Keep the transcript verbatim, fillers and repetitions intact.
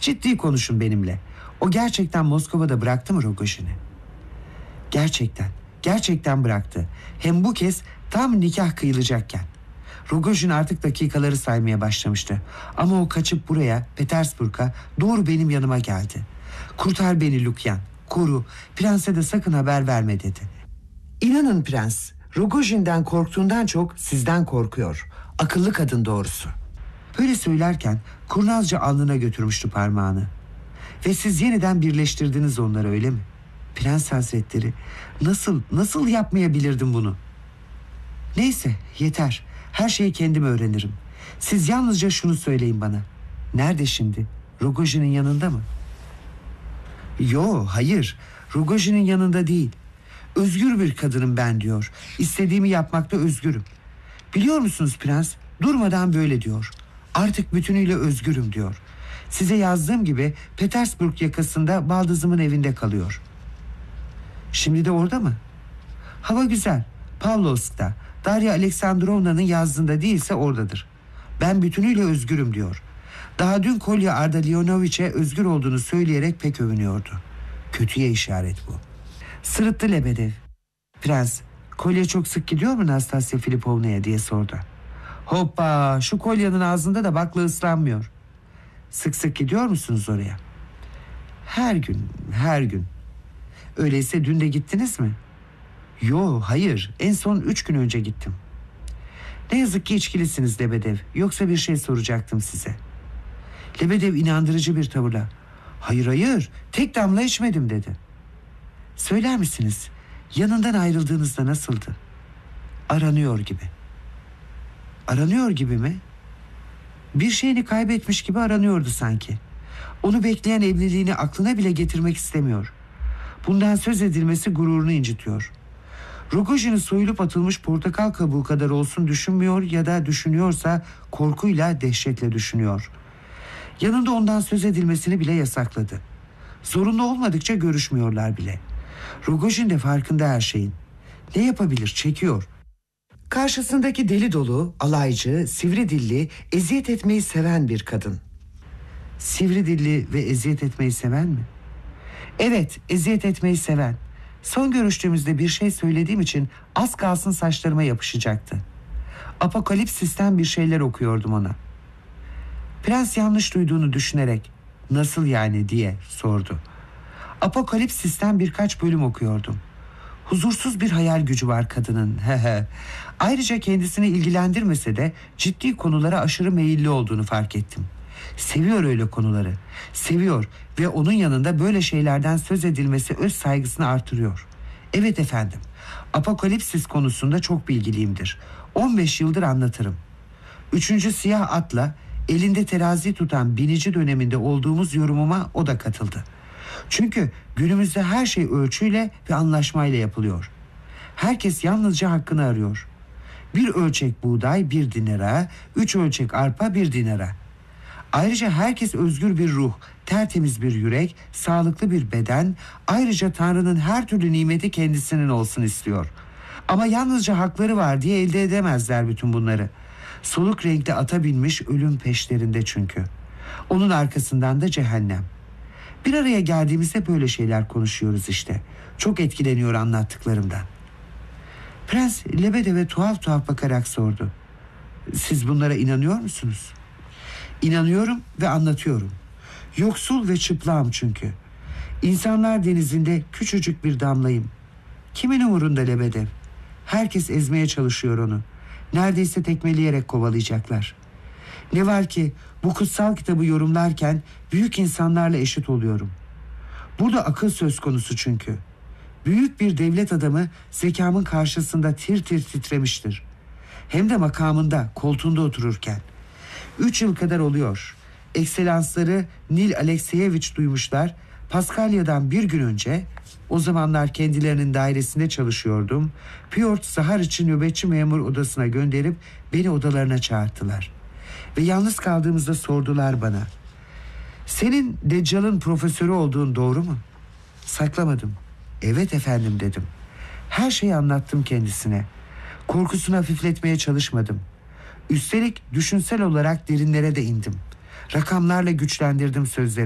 Ciddi konuşun benimle. O gerçekten Moskova'da bıraktı mı Rogojin'i? Gerçekten, gerçekten bıraktı. Hem bu kez tam nikah kıyılacakken. Rogojin artık dakikaları saymaya başlamıştı. Ama o kaçıp buraya, Petersburg'a, doğru benim yanıma geldi. Kurtar beni Lukyan, koru, prense de sakın haber verme dedi. İnanın prens, Rogojin'den korktuğundan çok sizden korkuyor. Akıllı kadın doğrusu. Böyle söylerken kurnazca alnına götürmüştü parmağını. Ve siz yeniden birleştirdiniz onları, öyle mi? Prens Hazretleri, nasıl, nasıl yapmayabilirdim bunu? Neyse, yeter. Her şeyi kendim öğrenirim. Siz yalnızca şunu söyleyin bana. Nerede şimdi? Rogojin'in yanında mı? Yo, hayır. Rogojin'in yanında değil. Özgür bir kadınım ben diyor. İstediğimi yapmakta özgürüm. Biliyor musunuz prens? Durmadan böyle diyor. Artık bütünüyle özgürüm diyor. Size yazdığım gibi Petersburg yakasında baldızımın evinde kalıyor. Şimdi de orada mı? Hava güzel. Pavlovsk'ta. Darya Aleksandrovna'nın yazdığında değilse oradadır. Ben bütünüyle özgürüm diyor. Daha dün Kolya Ardalionoviç'e özgür olduğunu söyleyerek pek övünüyordu. Kötüye işaret bu. Sırıttı Lebedev. Prens, Kolya çok sık gidiyor mu Nastasya Filipovna'ya diye sordu. Hoppa, şu Kolya'nın ağzında da bakla ıslanmıyor. Sık sık gidiyor musunuz oraya? Her gün, her gün. Öyleyse dün de gittiniz mi? Yo, hayır. En son üç gün önce gittim. Ne yazık ki içkilisiniz Lebedev. Yoksa bir şey soracaktım size. Lebedev inandırıcı bir tavırla. Hayır hayır, tek damla içmedim dedi. Söyler misiniz? Yanından ayrıldığınızda nasıldı? Aranıyor gibi. Aranıyor gibi mi? Bir şeyini kaybetmiş gibi aranıyordu sanki. Onu bekleyen evliliğini aklına bile getirmek istemiyor. Bundan söz edilmesi gururunu incitiyor. Rogojin'in soyulup atılmış portakal kabuğu kadar olsun düşünmüyor ya da düşünüyorsa korkuyla, dehşetle düşünüyor. Yanında ondan söz edilmesini bile yasakladı. Zorunlu olmadıkça görüşmüyorlar bile. Rogojin de farkında her şeyin. Ne yapabilir? Çekiyor. Karşısındaki deli dolu, alaycı, sivri dilli, eziyet etmeyi seven bir kadın. Sivri dilli ve eziyet etmeyi seven mi? Evet, eziyet etmeyi seven. Son görüştüğümüzde bir şey söylediğim için az kalsın saçlarıma yapışacaktı. Apokalipsis'ten bir şeyler okuyordum ona. Prens yanlış duyduğunu düşünerek nasıl yani diye sordu. Apokalipsis'ten birkaç bölüm okuyordum. Huzursuz bir hayal gücü var kadının. Ayrıca kendisini ilgilendirmese de ciddi konulara aşırı meyilli olduğunu fark ettim. Seviyor öyle konuları. Seviyor ve onun yanında böyle şeylerden söz edilmesi öz saygısını artırıyor. Evet efendim. Apokalipsis konusunda çok bilgiliyimdir. on beş yıldır anlatırım. Üçüncü siyah atla elinde terazi tutan binici döneminde olduğumuz yorumuma o da katıldı. Çünkü günümüzde her şey ölçüyle ve anlaşmayla yapılıyor. Herkes yalnızca hakkını arıyor. Bir ölçek buğday bir dinara, üç ölçek arpa bir dinara. Ayrıca herkes özgür bir ruh, tertemiz bir yürek, sağlıklı bir beden, ayrıca Tanrı'nın her türlü nimeti kendisinin olsun istiyor. Ama yalnızca hakları var diye elde edemezler bütün bunları. Soluk renkte ata binmiş ölüm peşlerinde çünkü. Onun arkasından da cehennem. Bir araya geldiğimizde böyle şeyler konuşuyoruz işte. Çok etkileniyor anlattıklarımdan. Prens Lebedev'e tuhaf tuhaf bakarak sordu. Siz bunlara inanıyor musunuz? İnanıyorum ve anlatıyorum. Yoksul ve çıplağım çünkü. İnsanlar denizinde küçücük bir damlayım. Kimin umurunda Lebedev? Herkes ezmeye çalışıyor onu. Neredeyse tekmeleyerek kovalayacaklar. Ne var ki bu kutsal kitabı yorumlarken büyük insanlarla eşit oluyorum. Burada akıl söz konusu çünkü. Büyük bir devlet adamı zekamın karşısında tir tir titremiştir. Hem de makamında, koltuğunda otururken. Üç yıl kadar oluyor. Ekselansları Nil Alekseyeviç duymuşlar. Paskalya'dan bir gün önce, o zamanlar kendilerinin dairesinde çalışıyordum. Pyotr Zahariç'i nöbetçi memur odasına gönderip beni odalarına çağırttılar. Ve yalnız kaldığımızda sordular bana. Senin Deccal'ın profesörü olduğun doğru mu? Saklamadım. Evet efendim dedim. Her şeyi anlattım kendisine. Korkusunu hafifletmeye çalışmadım. Üstelik düşünsel olarak derinlere de indim. Rakamlarla güçlendirdim sözleri.